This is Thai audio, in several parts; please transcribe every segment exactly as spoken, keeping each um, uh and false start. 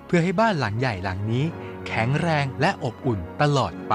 พื่อให้บ้านหลังใหญ่หลังนี้แข็งแรงและอบอุ่นตลอดไป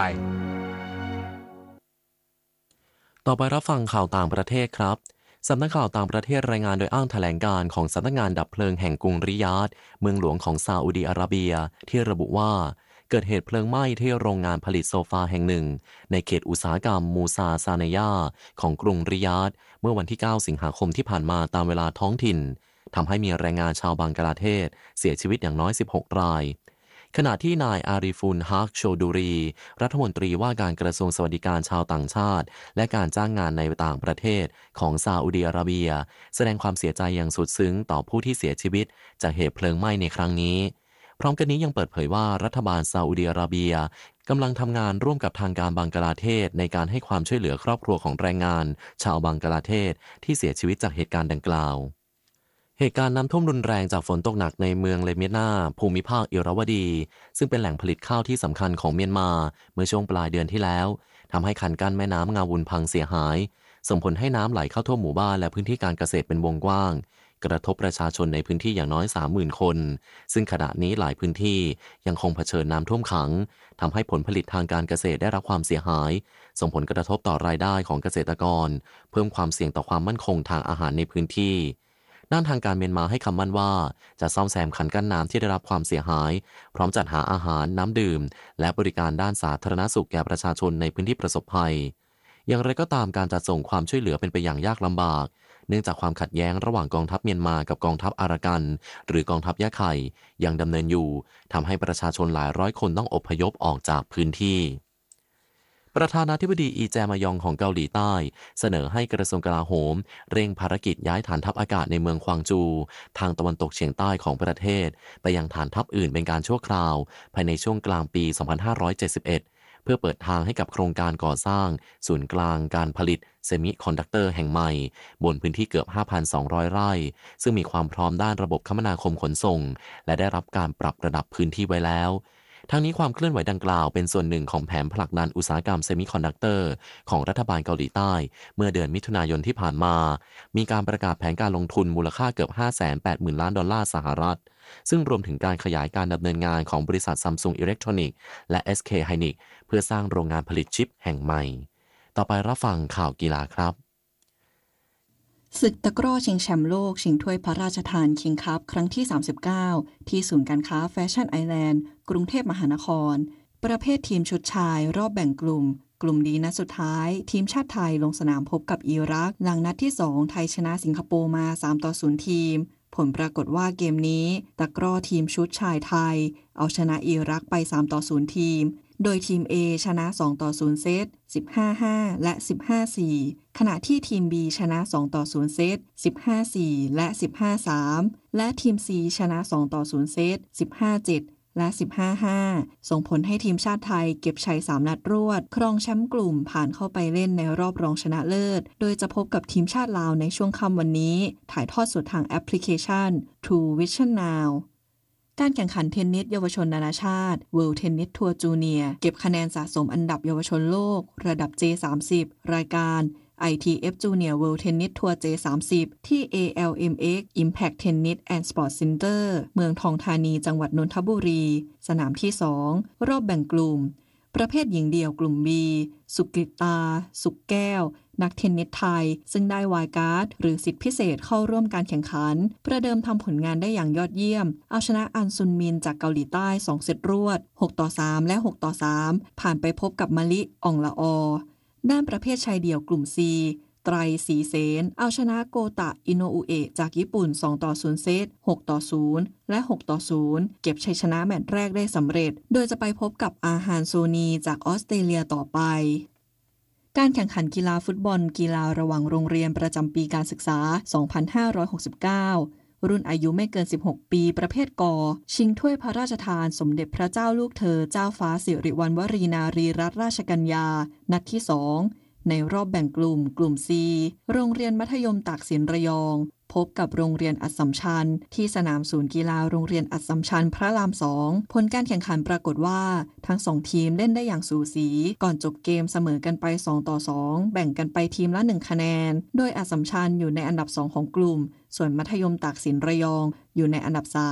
ต่อไปรับฟังข่าวต่างประเทศครับสำนักข่าวต่างประเทศรายงานโดยอ้างแถลงการของสำนักงานดับเพลิงแห่งกรุงริยาดเมืองหลวงของซาอุดีอาระเบียที่ระบุว่าเกิดเหตุเพลิงไหม้ที่โรงงานผลิตโซฟาแห่งหนึ่งในเขตอุตสาหกรรมมูซาซาเนยาของกรุงริยาดเมื่อวันที่เก้าสิงหาคมที่ผ่านมาตามเวลาท้องถิ่นทำให้มีแรงงานชาวบังกลาเทศเสียชีวิตอย่างน้อยสิบหกรายขณะที่นายอาริฟุนฮักโชดูรีรัฐมนตรีว่าการกระทรวงสวัสดิการชาวต่างชาติและการจ้างงานในต่างประเทศของซาอุดิอาระเบียแสดงความเสียใจอย่างสุดซึ้งต่อผู้ที่เสียชีวิตจากเหตุเพลิงไหม้ในครั้งนี้พร้อมกันนี้ยังเปิดเผยว่ารัฐบาลซาอุดิอาระเบียกำลังทำงานร่วมกับทางการบังกลาเทศในการให้ความช่วยเหลือครอบครัวของแรงงานชาวบังกลาเทศที่เสียชีวิตจากเหตุการณ์ดังกล่าวเหตุการณ์น้ำท่วมรุนแรงจากฝนตกหนักในเมืองเลเมียนาภูมิภาคอิราวดีซึ่งเป็นแหล่งผลิตข้าวที่สำคัญของเมียนมาเมื่อช่วงปลายเดือนที่แล้วทำให้คันกั้นแม่น้ำงาวุนพังเสียหายส่งผลให้น้ำไหลเข้าท่วมหมู่บ้านและพื้นที่การเกษตรเป็นวงกว้างกระทบประชาชนในพื้นที่อย่างน้อย สามหมื่น คนซึ่งขณะนี้หลายพื้นที่ยังคงเผชิญน้ำท่วมขังทำให้ผลผลิตทางการเกษตรได้รับความเสียหายส่งผลกระทบต่อรายได้ของเกษตรกรเพิ่มความเสี่ยงต่อความมั่นคงทางอาหารในพื้นที่ด้านทางการเมียนมาให้คำมั่นว่าจะซ่อมแซมคันกั้นน้ำที่ได้รับความเสียหายพร้อมจัดหาอาหารน้ำดื่มและบริการด้านสาธารณสุขแก่ประชาชนในพื้นที่ประสบภัยอย่างไรก็ตามการจัดส่งความช่วยเหลือเป็นไปอย่างยากลำบากเนื่องจากความขัดแย้งระหว่างกองทัพเมียนมากับกองทัพอารากันหรือกองทัพยะไข่ยังดำเนินอยู่ทำให้ประชาชนหลายร้อยคนต้องอพยพออกจากพื้นที่ประธานาธิบดีอีแจมายองของเกาหลีใต้เสนอให้กระทรวงกลาโหมเร่งภารกิจย้ายฐานทัพอากาศในเมืองควางจูทางตะวันตกเฉียงใต้ของประเทศไปยังฐานทัพอื่นเป็นการชั่วคราวภายในช่วงกลางปี สองพันห้าร้อยเจ็ดสิบเอ็ด เพื่อเปิดทางให้กับโครงการก่อสร้างศูนย์กลางการผลิตเซมิคอนดักเตอร์แห่งใหม่บนพื้นที่เกือบ ห้าพันสองร้อย ไร่ซึ่งมีความพร้อมด้านระบบคมนาคมขนส่งและได้รับการปรับระดับพื้นที่ไว้แล้วทั้งนี้ความเคลื่อนไหวดังกล่าวเป็นส่วนหนึ่งของแผนผลักดันอุตสาหกรรมเซมิคอนดักเตอร์ของรัฐบาลเกาหลีใต้เมื่อเดือนมิถุนายนที่ผ่านมามีการประกาศแผนการลงทุนมูลค่าเกือบ ห้าแสนแปดหมื่น ล้านดอลลาร์สหรัฐซึ่งรวมถึงการขยายการดำเนินงานของบริษัท Samsung Electronics และ เอส เค Hynix เพื่อสร้างโรงงานผลิตชิปแห่งใหม่ต่อไปรับฟังข่าวกีฬาครับศึกตะกร้อชิงแชมป์โลกชิงถ้วยพระราชทานคิงคัพครั้งที่สามสิบเก้าที่ศูนย์การค้าแฟชั่นไอแลนด์กรุงเทพมหานครประเภททีมชุดชายรอบแบ่งกลุ่มกลุ่มดีนัดสุดท้ายทีมชาติไทยลงสนามพบกับอิรักหลังนัดที่สองไทยชนะสิงคโปร์มาสามต่อศูนย์ทีมผลปรากฏว่าเกมนี้ตะกร้อทีมชุดชายไทยเอาชนะอิรักไปสามต่อศูนย์ทีมโดยทีม A ชนะสองต่อศูนย์เซต สิบห้า ห้า และ สิบห้า สี่ ขณะที่ทีม B ชนะสองต่อศูนย์เซต สิบห้า สี่ และ สิบห้า สาม และทีม C ชนะสองต่อศูนย์เซต สิบห้า เจ็ด และ สิบห้า ห้า ส่งผลให้ทีมชาติไทยเก็บชัยสามนัดรวดครองแชมป์กลุ่มผ่านเข้าไปเล่นในรอบรองชนะเลิศโดยจะพบกับทีมชาติลาวในช่วงค่ำวันนี้ถ่ายทอดสดทางแอปพลิเคชัน True Vision Nowการแข่งขันเทนนิสเยาวชนนานาชาติ World Tennis Tour Junior เก็บคะแนนสะสมอันดับเยาวชนโลกระดับ เจ สามสิบ รายการ ไอ ที เอฟ Junior World Tennis Tour เจ สามสิบ ที่ เอ แอล เอ็ม เอ็กซ์ Impact Tennis and Sports Center เมืองทองธานีจังหวัดนนทบุรีสนามที่สองรอบแบ่งกลุ่มประเภทหญิงเดี่ยวกลุ่ม B สุกฤตาสุกแก้วนักเทนนิสไทยซึ่งได้วายการ์ดหรือสิทธิพิเศษเข้าร่วมการแข่งขันประเดิมทำผลงานได้อย่างยอดเยี่ยมเอาชนะอันซุนมินจากเกาหลีใต้สองเซตรวดหกต่อสามและหกต่อสามผ่านไปพบกับมะลิอ่องละออด้านประเภทชายเดี่ยวกลุ่ม C ไตรศรีเสนเอาชนะโกตะอิโนอุเอะจากญี่ปุ่นสองต่อศูนย์เซตหกต่อศูนย์และหกต่อศูนย์เก็บชัยชนะแมตช์แรกได้สำเร็จโดยจะไปพบกับอาฮานโซนีจากออสเตรเลียต่อไปการแข่งขันกีฬาฟุตบอลกีฬาระหว่างโรงเรียนประจำปีการศึกษาสองพันห้าร้อยหกสิบเก้ารุ่นอายุไม่เกินสิบหกปีประเภทกชิงถ้วยพระราชทานสมเด็จพระเจ้าลูกเธอเจ้าฟ้าสิริวัณวรีนารีรัตนราชกัญญานัดที่สองในรอบแบ่งกลุ่มกลุ่ม C โรงเรียนมัธยมตากสินระยองพบกับโรงเรียนอัสสัมชัญที่สนามศูนย์กีฬาโรงเรียนอัสสัมชัญพระรามสองผลการแข่งขันปรากฏว่าทั้งสองทีมเล่นได้อย่างสูสีก่อนจบเกมเสมอกันไปสองต่อสองแบ่งกันไปทีมละหนึ่งคะแนนโดยอัสสัมชัญอยู่ในอันดับสองของกลุ่มส่วนมัธยมตากสินระยองอยู่ในอันดับสาม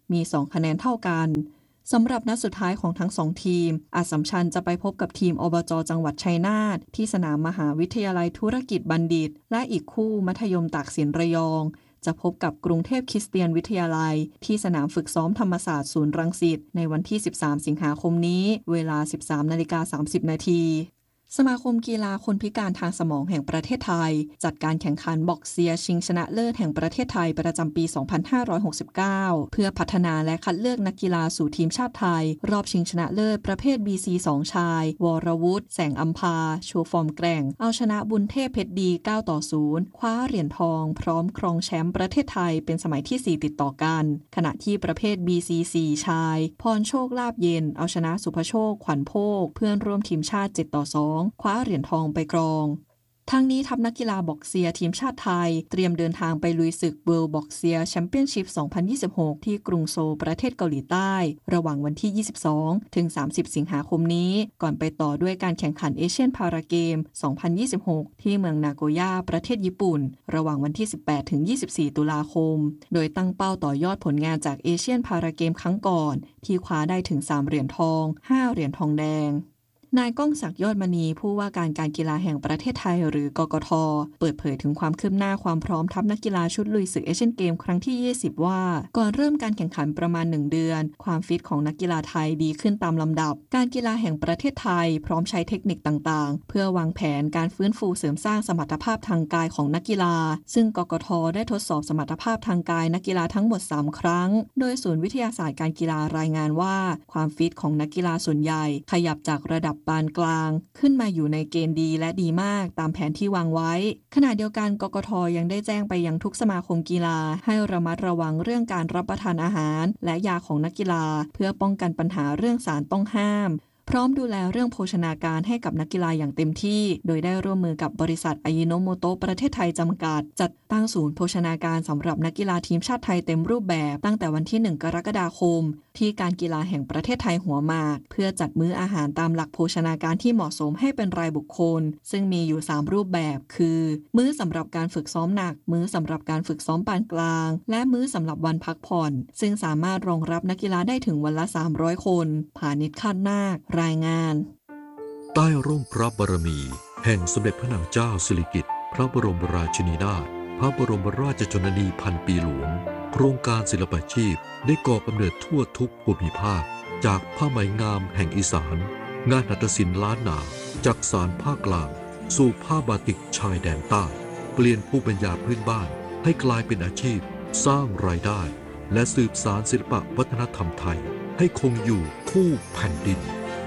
มีสองคะแนนเท่ากันสำหรับนัดสุดท้ายของทั้งสองทีมอัสสัมชัญจะไปพบกับทีมอบจ.จังหวัดชัยนาทที่สนามมหาวิทยาลัยธุรกิจบัณฑิตและอีกคู่มัธยมตากสินระยองจะพบกับกรุงเทพคริสเตียนวิทยาลัยที่สนามฝึกซ้อมธรรมศาสตร์ศูนย์รังสิตในวันที่สิบสามสิงหาคมนี้เวลา สิบสามนาฬิกาสามสิบนาทีสมาคมกีฬาคนพิการทางสมองแห่งประเทศไทยจัดการแข่งขันบ็อกเซียชิงชนะเลิศแห่งประเทศไทยประจำปี สองพันห้าร้อยหกสิบเก้า เพื่อพัฒนาและคัดเลือกนักกีฬาสู่ทีมชาติไทยรอบชิงชนะเลิศประเภท บี ซี สอง ชายวรวุฒิแสงอัมพาโชว์ฟอร์มแกร่งเอาชนะบุญเทพเพชรดีเก้าต่อศูนย์คว้าเหรียญทองพร้อมครองแชมป์ประเทศไทยเป็นสมัยที่สี่ติดต่อกันขณะที่ประเภท บี ซี สี่ ชายพรโชคลาภเย็นเอาชนะสุภโชคขวัญโภคเพื่อนร่วมทีมชาติเจ็ดต่อสองคว้าเหรียญทองไปครองทั้งนี้ทัพนักกีฬาบ็อกเซียทีมชาติไทยเตรียมเดินทางไปลุยศึก World Boxia Championship สองพันยี่สิบหก ที่กรุงโซลประเทศเกาหลีใต้ระหว่างวันที่ ยี่สิบสองถึงสามสิบ สิงหาคมนี้ก่อนไปต่อด้วยการแข่งขันเอเชียนพาราเกม สองพันยี่สิบหก ที่เมืองนาโกย่าประเทศญี่ปุ่นระหว่างวันที่ สิบแปดถึงยี่สิบสี่ ตุลาคมโดยตั้งเป้าต่อยอดผลงานจากเอเชียนพาราเกมครั้งก่อนที่คว้าได้ถึงสามเหรียญทองห้าเหรียญทองแดงนายก้องศักดิ์ยอดมณีผู้ว่าการการกีฬาแห่งประเทศไทยหรือกกท.เปิดเผยถึงความคืบหน้าความพร้อมทัพนักกีฬาชุดลุยศึกเอเชียนเกมครั้งที่ยี่สิบว่าก่อนเริ่มการแข่งขันประมาณหนึ่งเดือนความฟิตของนักกีฬาไทยดีขึ้นตามลำดับการกีฬาแห่งประเทศไทยพร้อมใช้เทคนิคต่างๆเพื่อวางแผนการฟื้นฟูเสริมสร้างสมรรถภาพทางกายของนักกีฬาซึ่งกกท.ได้ทดสอบสมรรถภาพทางกายนักกีฬาทั้งหมดสามครั้งโดยศูนย์วิทยาศาสตร์การกีฬารายงานว่าความฟิตของนักกีฬาส่วนใหญ่ขยับจากระดับปานกลางขึ้นมาอยู่ในเกณฑ์ดีและดีมากตามแผนที่วางไว้ขณะเดียวกันกกท.ยังได้แจ้งไปยังทุกสมาคมกีฬาให้ระมัดระวังเรื่องการรับประทานอาหารและยาของนักกีฬาเพื่อป้องกันปัญหาเรื่องสารต้องห้ามพร้อมดูแลเรื่องโภชนาการให้กับนักกีฬาอย่างเต็มที่โดยได้ร่วมมือกับบริษัทอายิโนโมโตะประเทศไทยจำกัดจัดตั้งศูนย์โภชนาการสำหรับนักกีฬาทีมชาติไทยเต็มรูปแบบตั้งแต่วันที่หนึ่งกรกฎาคมที่การกีฬาแห่งประเทศไทยหัวหมากเพื่อจัดมื้ออาหารตามหลักโภชนาการที่เหมาะสมให้เป็นรายบุคคลซึ่งมีอยู่สามรูปแบบคือมื้อสำหรับการฝึกซ้อมหนักมื้อสำหรับการฝึกซ้อมปานกลางและมื้อสำหรับวันพักผ่อนซึ่งสามารถรองรับนักกีฬาได้ถึงวันละสามร้อยคนผานิช คาดนาครายงานใต้ร่มพระบารมีแห่งสมเด็จพระนางเจ้าสิริกิติ์พระบรมราชินีนาถพระบรมราชชนนีพันปีหลวงโครงการศิลปาชีพได้ก่อกำเนิดทั่วทุกภูมิภาคจากผ้าไหมงามแห่งอีสานงานหัตถศิลป์ล้านนาจากสารภาคกลางสู่ผ้าบาติกชายแดนใต้เปลี่ยนภูมิปัญญาพื้นบ้านให้กลายเป็นอาชีพสร้างรายได้และสืบสานศิลปวัฒนธรรมไทยให้คงอยู่คู่แผ่นดิน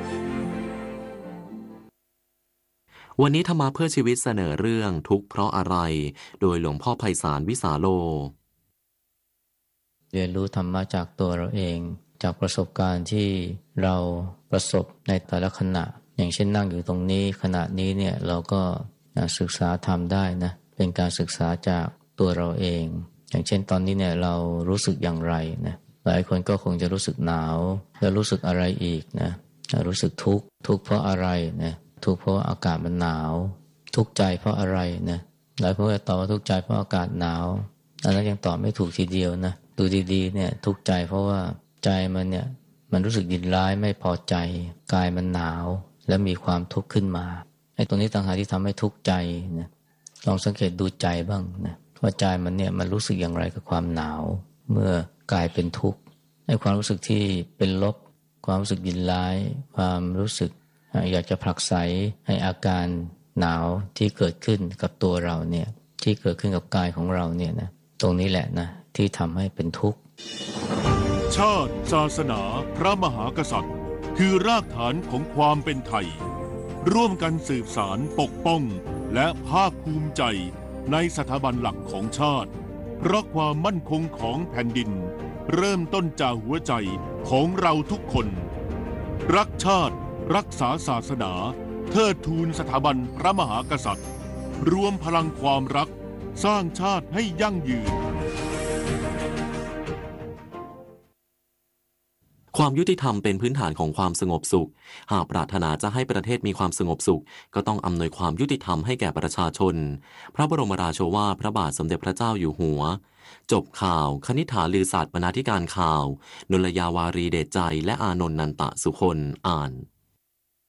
วันนี้ธรรมะเพื่อชีวิตเสนอเรื่องทุกข์เพราะอะไรโดยหลวงพ่อไพศาลวิสาโลเรียนรู้ธรรมะจากตัวเราเองจากประสบการณ์ที่เราประสบในแต่ละขณะอย่างเช่นนั่งอยู่ตรงนี้ขณะนี้เนี่ยเราก็ศึกษาธรรมได้นะเป็นการศึกษาจากตัวเราเองอย่างเช่นตอนนี้เนี่ยเรารู้สึกอย่างไรนะหลายคนก็คงจะรู้สึกหนาวแล้วรู้สึกอะไรอีกนะรู้สึกทุกข์ทุกข์เพราะอะไรนะทุกข์เพราะอากาศมันหนาวทุกข์ใจเพราะอะไรนะหลายคนก็ตอบว่าทุกข์ใจเพราะอากาศหนาวอันนั้นยังตอบไม่ถูกทีเดียวนะดูดีๆเนี่ยทุกข์ใจเพราะว่าใจมันเนี่ยมันรู้สึกยินร้ายไม่พอใจกายมันหนาวและมีความทุกข์ขึ้นมาไอ้ตรงนี้ต่างหากที่ทำให้ทุกข์ใจนะลองสังเกตดูใจบ้างนะว่าใจมันเนี่ยมันรู้สึกอย่างไรกับความหนาวเมื่อกายเป็นทุกข์ไอ้ความรู้สึกที่เป็นลบความรู้สึกยินร้ายความรู้สึกอยากจะผลักไสให้อาการหนาวที่เกิดขึ้นกับตัวเราเนี่ยที่เกิดขึ้นกับกายของเราเนี่ยนะตรงนี้แหละนะที่ทำให้เป็นทุกข์ชาติศาสนาพระมหากษัตริย์คือรากฐานของความเป็นไทยร่วมกันสืบสารปกป้องและภาคภูมิใจในสถาบันหลักของชาติเพราะความมั่นคงของแผ่นดินเริ่มต้นจากหัวใจของเราทุกคนรักชาติรักษาศาสนาเทิดทูนสถาบันพระมหากษัตริย์รวมพลังความรักสร้างชาติให้ยั่งยืนคความยุติธรรมเป็นพื้นฐานของความสงบสุขหากปรารถนาจะให้ประเทศมีความสงบสุขก็ต้องอำนวยความยุติธรรมให้แก่ประชาชนพระบรมราโชวาทพระบาทสมเด็จพระเจ้าอยู่หัวจบข่าวคณิษฐาลือศาสตร์บรรณาธิการข่าวนลยาวารีเดชใจและอานนท์นันตะสุคนอ่าน